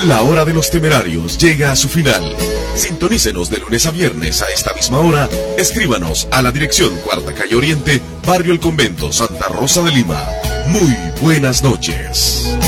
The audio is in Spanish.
La hora de los temerarios llega a su final. Sintonícenos de lunes a viernes a esta misma hora. Escríbanos a la dirección Cuarta Calle Oriente, Barrio El Convento, Santa Rosa de Lima. Muy buenas noches.